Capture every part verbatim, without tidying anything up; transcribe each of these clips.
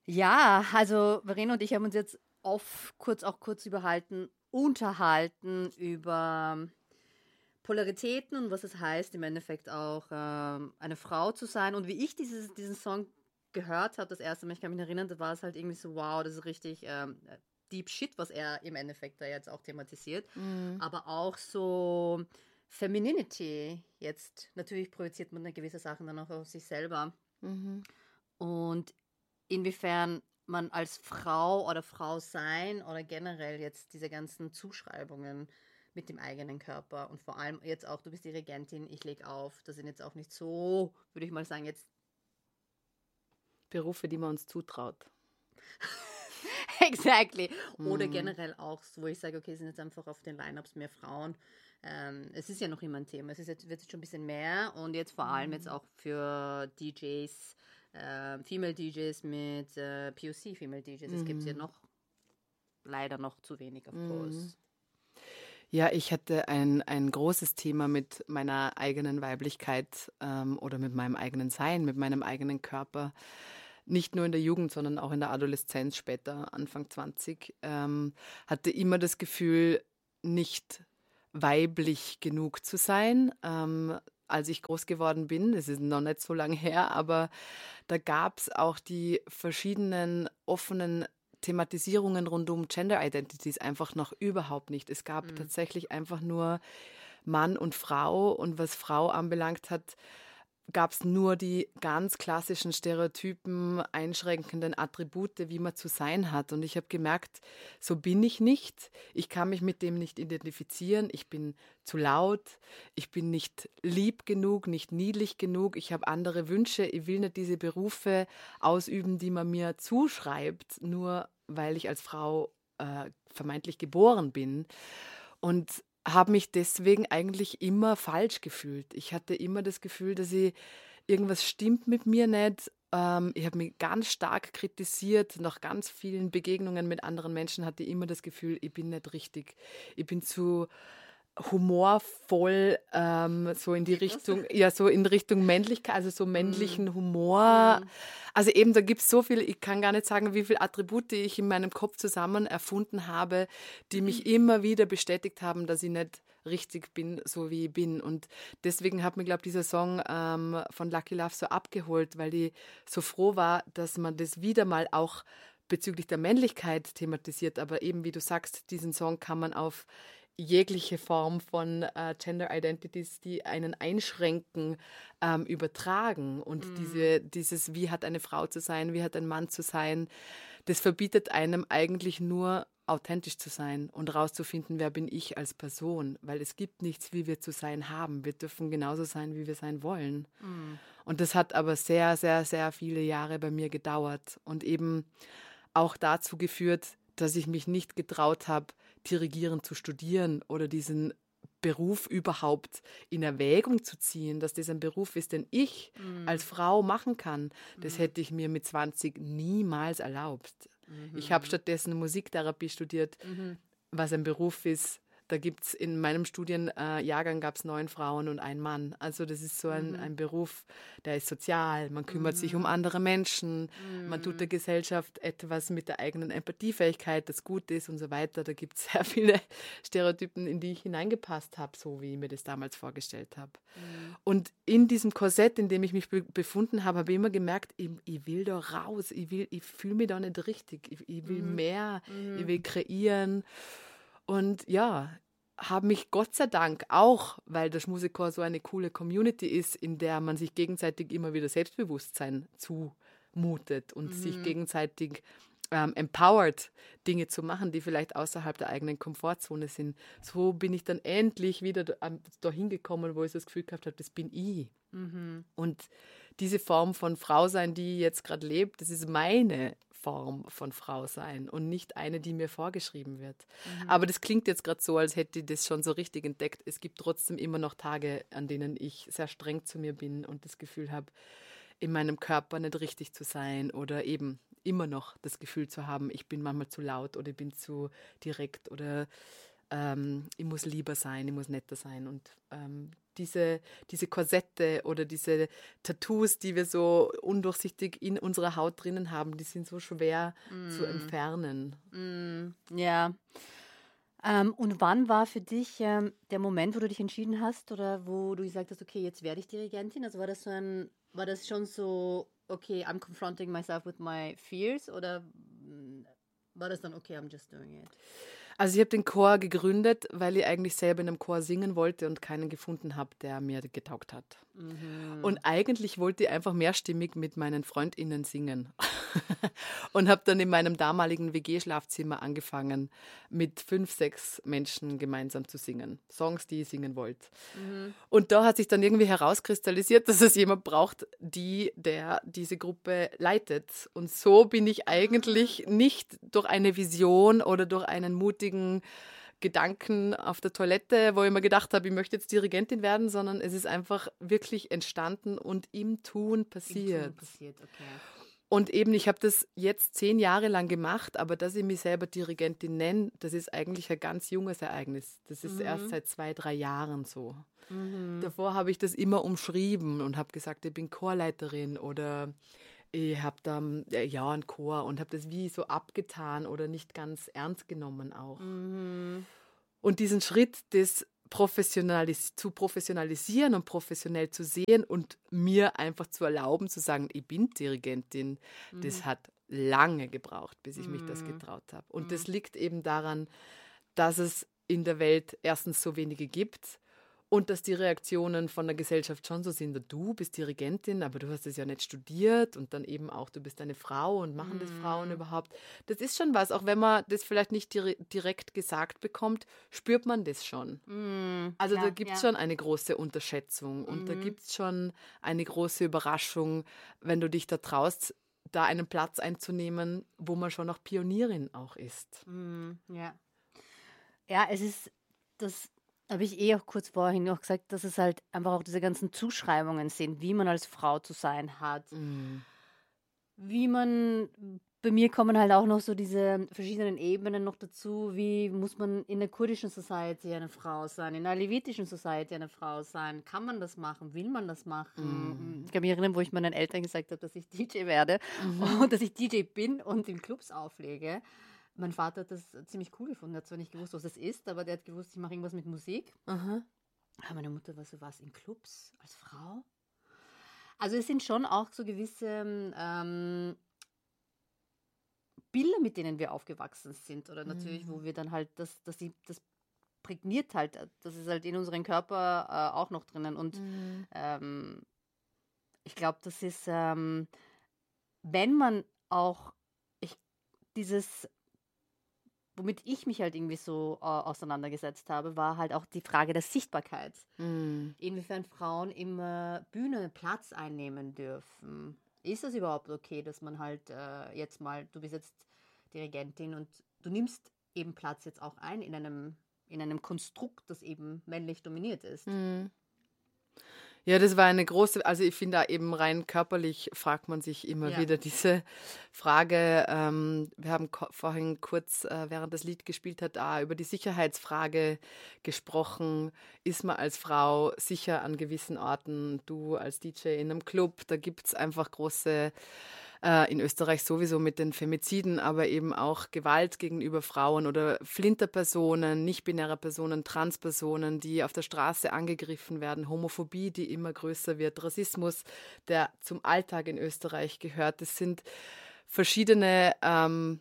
Ja, also Verena und ich haben uns jetzt oft kurz auch kurz überhalten, unterhalten über Polaritäten und was es heißt, im Endeffekt auch ähm, eine Frau zu sein. Und wie ich dieses, diesen Song gehört habe, das erste Mal, ich kann mich erinnern, da war es halt irgendwie so, wow, das ist richtig ähm, Deep Shit, was er im Endeffekt da jetzt auch thematisiert. Mhm. Aber auch so Femininity jetzt. Natürlich projiziert man eine gewisse Sachen dann auch auf sich selber. Mhm. Und inwiefern man als Frau oder Frau sein oder generell jetzt diese ganzen Zuschreibungen mit dem eigenen Körper und vor allem jetzt auch, du bist die Regentin, ich lege auf, das sind jetzt auch nicht so, würde ich mal sagen, jetzt Berufe, die man uns zutraut. exactly. Oder Mhm. generell auch, so, wo ich sage, okay, es sind jetzt einfach auf den Lineups mehr Frauen. Ähm, es ist ja noch immer ein Thema. Es ist jetzt, wird jetzt schon ein bisschen mehr und jetzt vor allem jetzt auch für D Js, äh, Female D Js mit äh, P O C Female D Js. Es gibt ja Mhm. noch leider noch zu wenig, of Mhm. course. Ja, ich hatte ein, ein großes Thema mit meiner eigenen Weiblichkeit ähm, oder mit meinem eigenen Sein, mit meinem eigenen Körper. Nicht nur in der Jugend, sondern auch in der Adoleszenz, später, Anfang zwanzig. Ähm, hatte immer das Gefühl, nicht weiblich genug zu sein. Ähm, als ich groß geworden bin, das ist noch nicht so lange her, aber da gab es auch die verschiedenen offenen Thematisierungen rund um Gender Identities einfach noch überhaupt nicht. Es gab Mm. tatsächlich einfach nur Mann und Frau, und was Frau anbelangt hat, gab es nur die ganz klassischen Stereotypen, einschränkenden Attribute, wie man zu sein hat. Und ich habe gemerkt, so bin ich nicht. Ich kann mich mit dem nicht identifizieren. Ich bin zu laut. Ich bin nicht lieb genug, nicht niedlich genug. Ich habe andere Wünsche. Ich will nicht diese Berufe ausüben, die man mir zuschreibt, nur weil ich als Frau äh, vermeintlich geboren bin. Und habe mich deswegen eigentlich immer falsch gefühlt. Ich hatte immer das Gefühl, dass ich irgendwas stimmt mit mir nicht. Ähm, ich habe mich ganz stark kritisiert. Nach ganz vielen Begegnungen mit anderen Menschen hatte ich immer das Gefühl, ich bin nicht richtig. Ich bin zu humorvoll, ähm, so in die Was? Richtung, ja, so in Richtung Männlichkeit, also so Mm. männlichen Humor. Mm. Also eben, da gibt es so viel, ich kann gar nicht sagen, wie viele Attribute ich in meinem Kopf zusammen erfunden habe, die mich immer wieder bestätigt haben, dass ich nicht richtig bin, so wie ich bin. Und deswegen hat mir, glaube ich, dieser Song ähm, von Lucky Love so abgeholt, weil ich so froh war, dass man das wieder mal auch bezüglich der Männlichkeit thematisiert. Aber eben, wie du sagst, diesen Song kann man auf jegliche Form von äh, Gender Identities, die einen einschränken, ähm, übertragen. Und Mm. diese, dieses, wie hat eine Frau zu sein, wie hat ein Mann zu sein, das verbietet einem eigentlich nur, authentisch zu sein und rauszufinden, wer bin ich als Person. Weil es gibt nichts, wie wir zu sein haben. Wir dürfen genauso sein, wie wir sein wollen. Mm. Und das hat aber sehr, sehr, sehr viele Jahre bei mir gedauert und eben auch dazu geführt, dass ich mich nicht getraut habe, Dirigieren zu studieren oder diesen Beruf überhaupt in Erwägung zu ziehen, dass das ein Beruf ist, den ich als Mm. Frau machen kann. Das Mm. hätte ich mir mit zwanzig niemals erlaubt. Ich habe Mhm. stattdessen Musiktherapie studiert, Mhm. was ein Beruf ist. Da gibt es in meinem Studienjahrgang gab es neun Frauen und ein Mann. Also das ist so ein, Mhm. ein Beruf, der ist sozial. Man kümmert sich um Mhm. andere Menschen. Man tut der Mhm. Gesellschaft etwas mit der eigenen Empathiefähigkeit, das gut ist und so weiter. Da gibt es sehr viele Stereotypen, in die ich hineingepasst habe, so wie ich mir das damals vorgestellt habe. Mhm. Und in diesem Korsett, in dem ich mich be befunden habe, habe ich immer gemerkt, ich, ich will da raus, ich, will, ich fühle mich da nicht richtig, ich, ich will Mhm. mehr, ich Mhm. will kreieren. Und ja, habe mich Gott sei Dank auch, weil der Schmusechor so eine coole Community ist, in der man sich gegenseitig immer wieder Selbstbewusstsein zumutet und sich Mhm. gegenseitig ähm, empowered, Dinge zu machen, die vielleicht außerhalb der eigenen Komfortzone sind. So bin ich dann endlich wieder dahin gekommen, wo ich das Gefühl gehabt habe, das bin ich. Mhm. Und diese Form von Frau sein, die ich jetzt gerade lebt, das ist meine Form von Frau sein und nicht eine, die mir vorgeschrieben wird. Mhm. Aber das klingt jetzt gerade so, als hätte ich das schon so richtig entdeckt. Es gibt trotzdem immer noch Tage, an denen ich sehr streng zu mir bin und das Gefühl habe, in meinem Körper nicht richtig zu sein oder eben immer noch das Gefühl zu haben, ich bin manchmal zu laut oder ich bin zu direkt oder ähm, ich muss lieber sein, ich muss netter sein. Und ähm, diese, diese Korsette oder diese Tattoos, die wir so undurchsichtig in unserer Haut drinnen haben, die sind so schwer mm. zu entfernen. Mm. Ja. Ähm, und wann war für dich ähm, der Moment, wo du dich entschieden hast oder wo du gesagt hast, okay, jetzt werde ich Dirigentin? Also war das so ein, war das schon so, okay, I'm confronting myself with my fears oder war das dann, okay, I'm just doing it? Also ich habe den Chor gegründet, weil ich eigentlich selber in einem Chor singen wollte und keinen gefunden habe, der mir getaugt hat. Mhm. Und eigentlich wollte ich einfach mehrstimmig mit meinen FreundInnen singen. Und habe dann in meinem damaligen W G-Schlafzimmer angefangen, mit fünf, sechs Menschen gemeinsam zu singen. Songs, die ich singen wollte. Mhm. Und da hat sich dann irgendwie herauskristallisiert, dass es jemand braucht, die, der diese Gruppe leitet. Und so bin ich eigentlich nicht durch eine Vision oder durch einen mutigen Gedanken auf der Toilette, wo ich mir gedacht habe, ich möchte jetzt Dirigentin werden, sondern es ist einfach wirklich entstanden und im Tun passiert. Im Tun passiert, okay. Und eben, ich habe das jetzt zehn Jahre lang gemacht, aber dass ich mich selber Dirigentin nenne, das ist eigentlich ein ganz junges Ereignis. Das ist mhm. erst seit zwei, drei Jahren so. Mhm. Davor habe ich das immer umschrieben und habe gesagt, ich bin Chorleiterin oder ich habe da ja einen Chor und habe das wie so abgetan oder nicht ganz ernst genommen auch. Mhm. Und diesen Schritt, das professionalis- zu professionalisieren und professionell zu sehen und mir einfach zu erlauben, zu sagen, ich bin Dirigentin, mhm. das hat lange gebraucht, bis ich mhm. mich das getraut habe. Und mhm. das liegt eben daran, dass es in der Welt erstens so wenige gibt und dass die Reaktionen von der Gesellschaft schon so sind, du bist Dirigentin, aber du hast es ja nicht studiert und dann eben auch, du bist eine Frau und machen das Frauen überhaupt. Das ist schon was, auch wenn man das vielleicht nicht direkt gesagt bekommt, spürt man das schon. Mm, also ja, da gibt es ja. schon eine große Unterschätzung und mm. da gibt es schon eine große Überraschung, wenn du dich da traust, da einen Platz einzunehmen, wo man schon auch Pionierin auch ist. Mm, ja. ja, es ist das... Habe ich eh auch kurz vorhin noch gesagt, dass es halt einfach auch diese ganzen Zuschreibungen sind, wie man als Frau zu sein hat. Mm. Wie man, bei mir kommen halt auch noch so diese verschiedenen Ebenen noch dazu, wie muss man in der kurdischen Society eine Frau sein, in der alevitischen Society eine Frau sein, kann man das machen, will man das machen? Mm. Ich kann mich erinnern, wo ich meinen Eltern gesagt habe, dass ich D J werde mhm. und dass ich D J bin und in Clubs auflege. Mein Vater hat das ziemlich cool gefunden, er hat zwar nicht gewusst, was das ist, aber der hat gewusst, ich mache irgendwas mit Musik. Aha. Aber meine Mutter war so, was in Clubs als Frau? Also es sind schon auch so gewisse ähm, Bilder, mit denen wir aufgewachsen sind. Oder natürlich, mhm. wo wir dann halt, das, das, das prägniert halt, das ist halt in unserem Körper äh, auch noch drinnen. Und mhm. ähm, ich glaube, das ist, ähm, wenn man auch ich, dieses... Womit ich mich halt irgendwie so äh, auseinandergesetzt habe, war halt auch die Frage der Sichtbarkeit. Mm. Inwiefern Frauen immer Bühne Platz einnehmen dürfen. Ist das überhaupt okay, dass man halt äh, jetzt mal, du bist jetzt Dirigentin und du nimmst eben Platz jetzt auch ein in einem, in einem Konstrukt, das eben männlich dominiert ist? Mm. Ja, das war eine große, also ich finde da eben rein körperlich fragt man sich immer ja. wieder diese Frage. Ähm, wir haben ko- vorhin kurz, äh, während das Lied gespielt hat, auch über die Sicherheitsfrage gesprochen. Ist man als Frau sicher an gewissen Orten? Du als D J in einem Club, da gibt es einfach große... In Österreich sowieso mit den Femiziden, aber eben auch Gewalt gegenüber Frauen oder Flinterpersonen, nicht-binäre Personen, Transpersonen, die auf der Straße angegriffen werden, Homophobie, die immer größer wird, Rassismus, der zum Alltag in Österreich gehört. Das sind verschiedene ähm,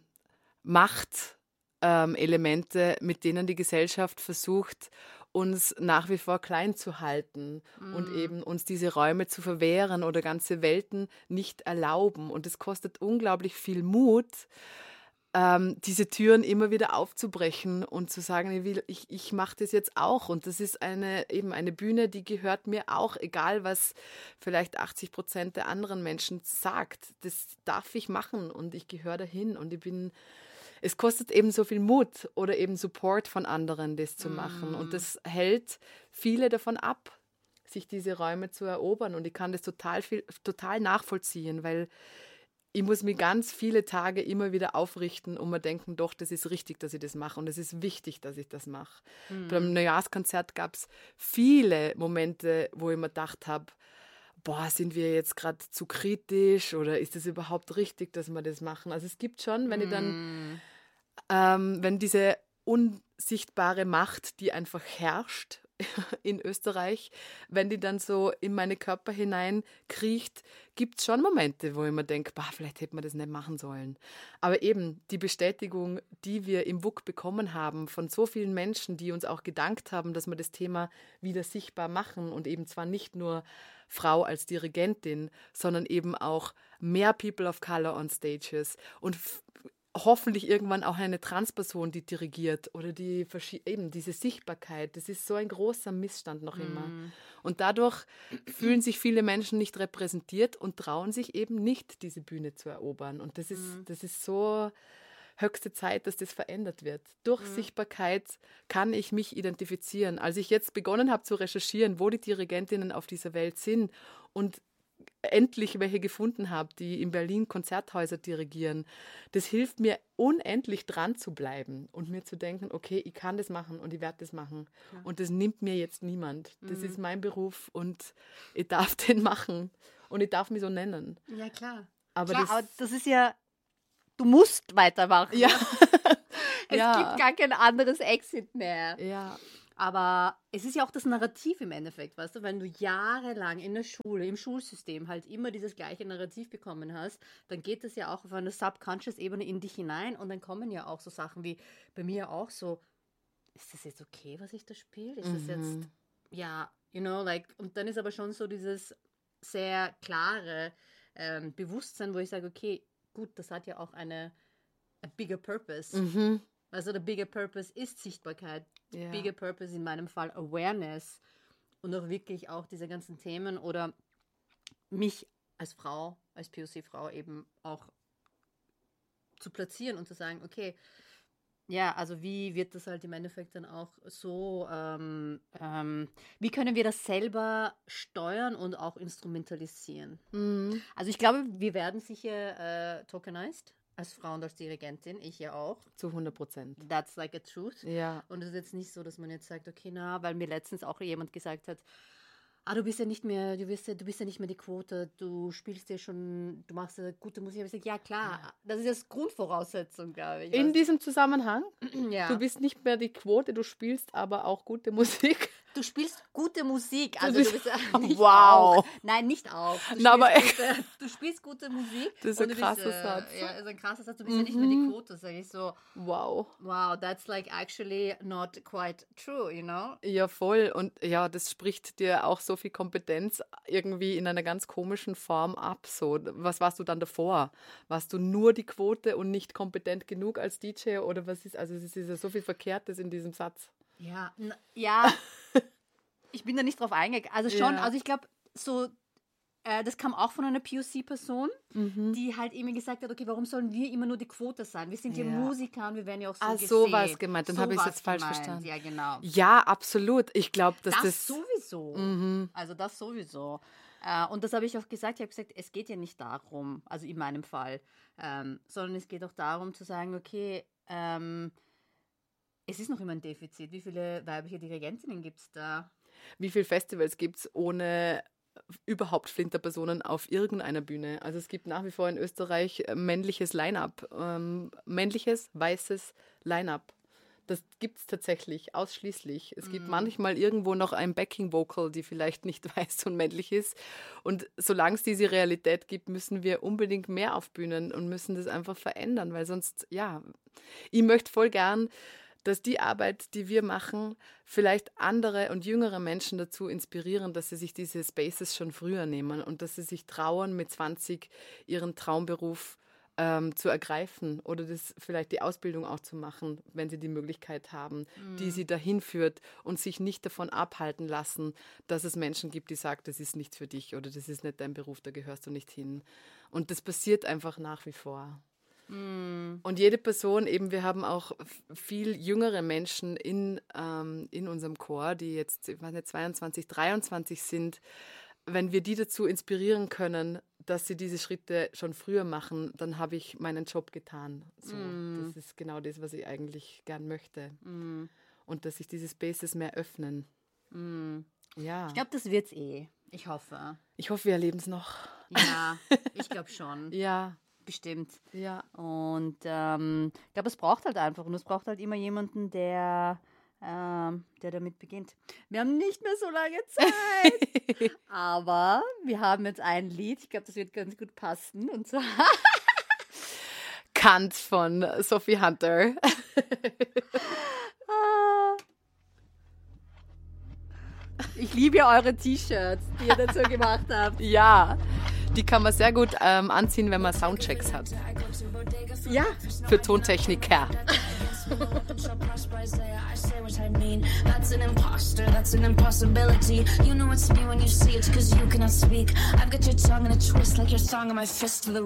Machtelemente, ähm, mit denen die Gesellschaft versucht, uns nach wie vor klein zu halten mm. und eben uns diese Räume zu verwehren oder ganze Welten nicht erlauben. Und es kostet unglaublich viel Mut, ähm, diese Türen immer wieder aufzubrechen und zu sagen, ich, will, ich, ich mache das jetzt auch. Und das ist eine, eben eine Bühne, die gehört mir auch, egal was vielleicht achtzig Prozent der anderen Menschen sagt. Das darf ich machen und ich gehöre dahin und ich bin... Es kostet eben so viel Mut oder eben Support von anderen, das zu machen. Mm. Und das hält viele davon ab, sich diese Räume zu erobern. Und ich kann das total, viel, total nachvollziehen, weil ich muss mich ganz viele Tage immer wieder aufrichten und mir denken, doch, das ist richtig, dass ich das mache und es ist wichtig, dass ich das mache. Mhm. Beim Neujahrskonzert gab es viele Momente, wo ich mir gedacht habe, boah, sind wir jetzt gerade zu kritisch oder ist es überhaupt richtig, dass wir das machen? Also es gibt schon, wenn ich dann, mm. ähm, wenn diese unsichtbare Macht, die einfach herrscht in Österreich, wenn die dann so in meine Körper hinein kriecht, gibt es schon Momente, wo ich mir denke, bah, vielleicht hätte man das nicht machen sollen. Aber eben die Bestätigung, die wir im W U K bekommen haben von so vielen Menschen, die uns auch gedankt haben, dass wir das Thema wieder sichtbar machen und eben zwar nicht nur Frau als Dirigentin, sondern eben auch mehr People of Color on Stages und f- hoffentlich irgendwann auch eine Transperson, die dirigiert oder die eben diese Sichtbarkeit. Das ist so ein großer Missstand noch immer. Mm. Und dadurch fühlen sich viele Menschen nicht repräsentiert und trauen sich eben nicht, diese Bühne zu erobern. Und das ist, mm. das ist so höchste Zeit, dass das verändert wird. Durch mhm. Sichtbarkeit kann ich mich identifizieren. Als ich jetzt begonnen habe zu recherchieren, wo die Dirigentinnen auf dieser Welt sind und endlich welche gefunden habe, die in Berlin Konzerthäuser dirigieren, das hilft mir unendlich dran zu bleiben und mir zu denken, okay, ich kann das machen und ich werde das machen. Ja. Und das nimmt mir jetzt niemand. Das mhm. ist mein Beruf und ich darf den machen und ich darf mich so nennen. Ja, klar. Aber, klar, das, aber das ist ja du musst weitermachen. Ja. Es ja. gibt gar kein anderes Exit mehr. Ja. Aber es ist ja auch das Narrativ im Endeffekt, weißt du, wenn du jahrelang in der Schule, im Schulsystem halt immer dieses gleiche Narrativ bekommen hast, dann geht das ja auch auf eine Subconscious-Ebene in dich hinein und dann kommen ja auch so Sachen wie bei mir auch so, ist das jetzt okay, was ich da spiele? Ist das mhm. jetzt, ja, you know, like, und dann ist aber schon so dieses sehr klare ähm, Bewusstsein, wo ich sage, okay, gut, das hat ja auch eine a bigger purpose. Mhm. Also der bigger purpose ist Sichtbarkeit. Ja. Bigger purpose in meinem Fall Awareness und auch wirklich auch diese ganzen Themen oder mich als Frau, als P O C-Frau eben auch zu platzieren und zu sagen, okay, ja, also wie wird das halt im Endeffekt dann auch so, ähm, ähm, wie können wir das selber steuern und auch instrumentalisieren? Mhm. Also ich glaube, wir werden sicher äh, tokenized als Frau und als Dirigentin, ich ja auch. Zu hundert Prozent. That's like a truth. Ja. Und es ist jetzt nicht so, dass man jetzt sagt, okay, na, weil mir letztens auch jemand gesagt hat, ah, du bist ja nicht mehr, du bist ja, du bist ja nicht mehr die Quote, du spielst ja schon, du machst ja gute Musik. Ich habe gesagt, ja klar, ja. Das ist das Grundvoraussetzung, glaube ich. In diesem Zusammenhang? Ja. Du bist nicht mehr die Quote, du spielst aber auch gute Musik. Du spielst gute Musik. Also du du bist, äh, nicht wow. Auch. Nein, nicht auch. Du, Na, aber gute, du spielst gute Musik. Das ist ein krasser bist, äh, Satz. Ja, ist ein krasser Satz. Du bist mhm. ja nicht mehr die Quote. Sag ich so, wow. Wow, that's like actually not quite true, you know? Ja, voll. Und ja, das spricht dir auch so viel Kompetenz irgendwie in einer ganz komischen Form ab. So, was warst du dann davor? Warst du nur die Quote und nicht kompetent genug als D J? Oder was ist, also es ist ja so viel Verkehrtes in diesem Satz. Ja, n- ja. Ich bin da nicht drauf eingegangen. Also schon, Ja. also ich glaube, so, äh, das kam auch von einer P O C-Person, Mhm. die halt immer gesagt hat, okay, warum sollen wir immer nur die Quote sein? Wir sind ja, Ja. Musiker und wir werden ja auch so Ah, gesehen. so war es gemeint. Dann So habe ich es war's jetzt falsch gemeint. verstanden. Ja, genau. Ja, absolut. Ich glaube, dass Das, das... sowieso. Mhm. Also das sowieso. Äh, und das habe ich auch gesagt. Ich habe gesagt, es geht ja nicht darum, also in meinem Fall, ähm, sondern es geht auch darum zu sagen, okay, ähm, es ist noch immer ein Defizit. Wie viele weibliche Dirigentinnen gibt es da? Wie viele Festivals gibt es ohne überhaupt Flinterpersonen auf irgendeiner Bühne? Also es gibt nach wie vor in Österreich männliches Line-Up, ähm, männliches, weißes Line-Up. Das gibt es tatsächlich, ausschließlich. Es gibt Mhm. manchmal irgendwo noch ein Backing-Vocal, die vielleicht nicht weiß und männlich ist. Und solange es diese Realität gibt, müssen wir unbedingt mehr auf Bühnen und müssen das einfach verändern, weil sonst, ja, ich möchte voll gern, dass die Arbeit, die wir machen, vielleicht andere und jüngere Menschen dazu inspirieren, dass sie sich diese Spaces schon früher nehmen und dass sie sich trauen, mit zwanzig ihren Traumberuf ähm, zu ergreifen oder das vielleicht die Ausbildung auch zu machen, wenn sie die Möglichkeit haben, Mhm. die sie dahin führt und sich nicht davon abhalten lassen, dass es Menschen gibt, die sagen, das ist nichts für dich oder das ist nicht dein Beruf, da gehörst du nicht hin. Und das passiert einfach nach wie vor. Mhm. Und jede Person, eben, wir haben auch f- viel jüngere Menschen in, ähm, in unserem Chor, die jetzt, ich weiß nicht, zweiundzwanzig, dreiundzwanzig sind, wenn wir die dazu inspirieren können, dass sie diese Schritte schon früher machen, dann habe ich meinen Job getan. So, Mm. Das ist genau das, was ich eigentlich gern möchte. Mm. Und dass sich diese Spaces mehr öffnen. Mm. Ja. Ich glaube, das wird's eh. Ich hoffe. Ich hoffe, wir erleben es noch. Ja, ich glaube schon. Ja. Bestimmt. Ja. Und ähm, ich glaube, es braucht halt einfach. Und es braucht halt immer jemanden, der, ähm, der damit beginnt. Wir haben nicht mehr so lange Zeit. Aber wir haben jetzt ein Lied. Ich glaube, das wird ganz gut passen. Und zwar Kant von Sophie Hunter. Ich liebe ja eure T-Shirts, die ihr dazu gemacht habt. Ja, die kann man sehr gut ähm, anziehen, wenn man Soundchecks hat. Ja. Für Tontechniker. That's an imposter, that's an impossibility. You know it's me when you see it, cause you cannot speak. I've got your tongue in a twist like your song on my fist to the